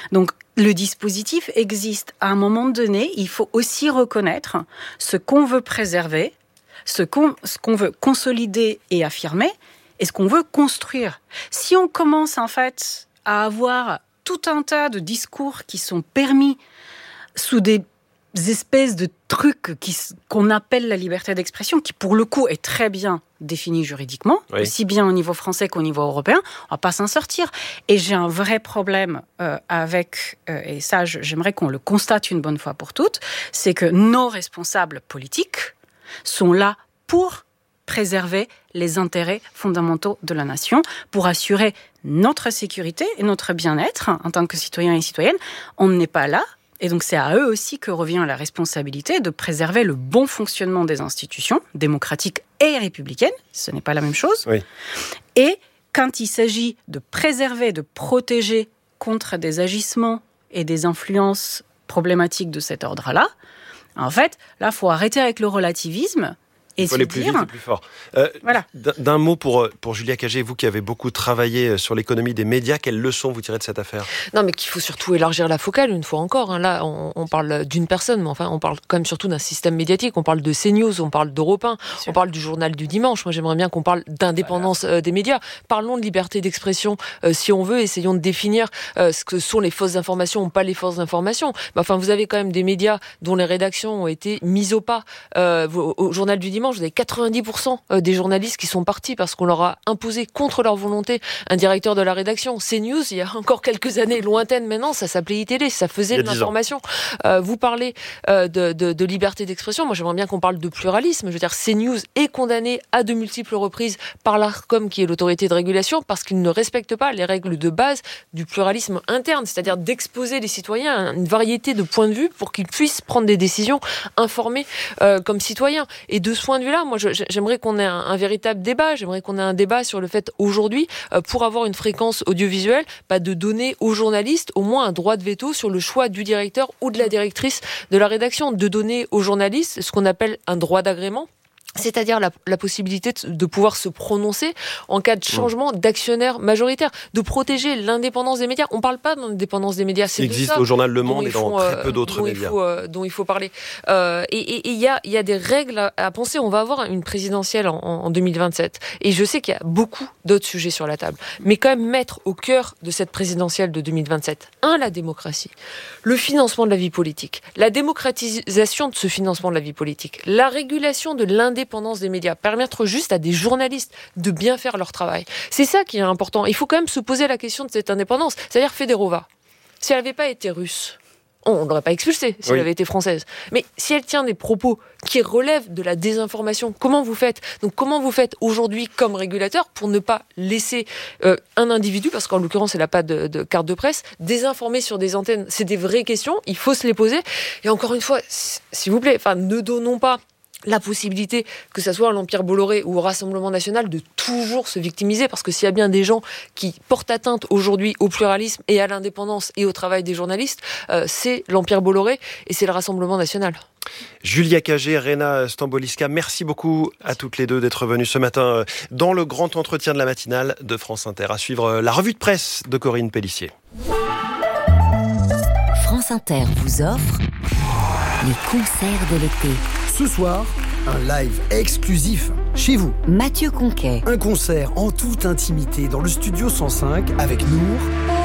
Donc, le dispositif existe. À un moment donné, il faut aussi reconnaître ce qu'on veut préserver, ce qu'on veut consolider et affirmer, et ce qu'on veut construire. Si on commence en fait à avoir tout un tas de discours qui sont permis sous des espèces de trucs qu'on appelle la liberté d'expression, qui pour le coup est très bien définie juridiquement, aussi bien au niveau français qu'au niveau européen, on va pas s'en sortir. Et j'ai un vrai problème avec, et ça j'aimerais qu'on le constate une bonne fois pour toutes, c'est que nos responsables politiques sont là pour préserver les intérêts fondamentaux de la nation, pour assurer notre sécurité et notre bien-être en tant que citoyens et citoyennes. On n'est pas là. Et donc, c'est à eux aussi que revient la responsabilité de préserver le bon fonctionnement des institutions démocratiques et républicaines. Ce n'est pas la même chose. Oui. Et quand il s'agit de préserver, de protéger contre des agissements et des influences problématiques de cet ordre-là, en fait, là, il faut arrêter avec le relativisme. Il faut aller plus vite et plus fort. Voilà. D'un mot pour Julia Cagé, vous qui avez beaucoup travaillé sur l'économie des médias, quelles leçons vous tirez de cette affaire ? Non, mais qu'il faut surtout élargir la focale, une fois encore. Là, on parle d'une personne, mais enfin, on parle quand même surtout d'un système médiatique. On parle de CNews, on parle d'Europe 1, on parle du journal du dimanche. Moi, j'aimerais bien qu'on parle d'indépendance des médias. Parlons de liberté d'expression, si on veut. Essayons de définir ce que sont les fausses informations ou pas les fausses informations. Enfin, vous avez quand même des médias dont les rédactions ont été mises au pas. Au journal du dimanche, vous avez 90% des journalistes qui sont partis parce qu'on leur a imposé contre leur volonté un directeur de la rédaction. CNews, il y a encore quelques années lointaines maintenant, ça s'appelait iTélé, ça faisait de l'information. Vous parlez de liberté d'expression, moi j'aimerais bien qu'on parle de pluralisme. Je veux dire, CNews est condamné à de multiples reprises par l'Arcom, qui est l'autorité de régulation, parce qu'il ne respecte pas les règles de base du pluralisme interne, c'est-à-dire d'exposer les citoyens à une variété de points de vue pour qu'ils puissent prendre des décisions informées comme citoyens. Et de ce point de vue-là, moi, j'aimerais qu'on ait un véritable débat. J'aimerais qu'on ait un débat sur le fait, aujourd'hui, pour avoir une fréquence audiovisuelle, de donner aux journalistes au moins un droit de veto sur le choix du directeur ou de la directrice de la rédaction. De donner aux journalistes ce qu'on appelle un droit d'agrément, c'est-à-dire la possibilité de pouvoir se prononcer en cas de changement d'actionnaire majoritaire, de protéger l'indépendance des médias. On ne parle pas d'indépendance des médias. C'est existe au journal Le Monde et dans très peu d'autres médias. Dont il faut parler. Et il y a des règles à penser. On va avoir une présidentielle en 2027. Et je sais qu'il y a beaucoup d'autres sujets sur la table. Mais quand même mettre au cœur de cette présidentielle de 2027, la démocratie, le financement de la vie politique, la démocratisation de ce financement de la vie politique, la régulation de l'indépendance des médias, permettre juste à des journalistes de bien faire leur travail. C'est ça qui est important. Il faut quand même se poser la question de cette indépendance. C'est-à-dire Federova, si elle n'avait pas été russe, on ne l'aurait pas expulsée si elle avait été française. Mais si elle tient des propos qui relèvent de la désinformation, comment vous faites ? Donc comment vous faites aujourd'hui comme régulateur pour ne pas laisser un individu, parce qu'en l'occurrence elle n'a pas de carte de presse, désinformer sur des antennes ? C'est des vraies questions, il faut se les poser. Et encore une fois, s'il vous plaît, ne donnons pas la possibilité que ça soit l'Empire Bolloré ou au Rassemblement National de toujours se victimiser, parce que s'il y a bien des gens qui portent atteinte aujourd'hui au pluralisme et à l'indépendance et au travail des journalistes, c'est l'Empire Bolloré et c'est le Rassemblement National. Julia Cagé, Rena Stamboliska, merci beaucoup à toutes les deux d'être venues ce matin dans le grand entretien de la matinale de France Inter. À suivre la revue de presse de Corinne Pellissier. France Inter vous offre les concerts de l'été. Ce soir, un live exclusif chez vous. Mathieu Conquet. Un concert en toute intimité dans le studio 105 avec Nour